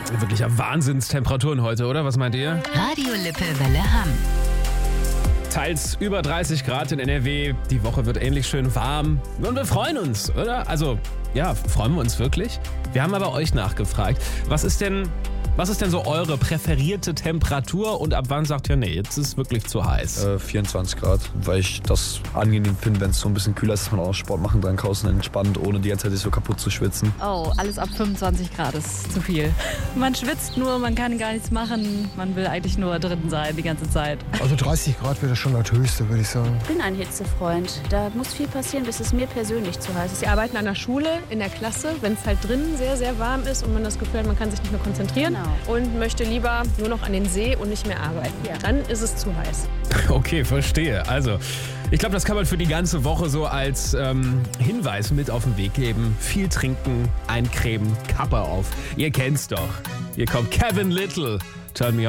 Wirklich Wahnsinnstemperaturen heute, oder? Was meint ihr? Radio Lippe Welle Hamm. Teils über 30 Grad in NRW. Die Woche wird ähnlich schön warm. Und wir freuen uns, oder? Also, ja, freuen wir uns wirklich? Wir haben aber euch nachgefragt. Was ist denn so eure präferierte Temperatur und ab wann sagt ihr, nee, jetzt ist es wirklich zu heiß? 24 Grad, weil ich das angenehm finde, wenn es so ein bisschen kühler ist, dass man auch Sport machen kann draußen entspannt, ohne die ganze Zeit sich so kaputt zu schwitzen. Oh, alles ab 25 Grad ist zu viel. Man schwitzt nur, man kann gar nichts machen. Man will eigentlich nur drin sein die ganze Zeit. Also 30 Grad wäre schon das Höchste, würde ich sagen. Ich bin ein Hitzefreund. Da muss viel passieren, bis es mir persönlich zu heiß ist. Wir arbeiten an der Schule, in der Klasse, wenn es halt drinnen sehr, sehr warm ist und man das Gefühl hat, man kann sich nicht mehr konzentrieren und möchte lieber nur noch an den See und nicht mehr arbeiten. Ja. Dann ist es zu heiß. Okay, verstehe. Also, ich glaube, das kann man für die ganze Woche so als Hinweis mit auf den Weg geben. Viel trinken, eincremen, Kappe auf. Ihr kennt's doch. Hier kommt Kevin Little. Turn me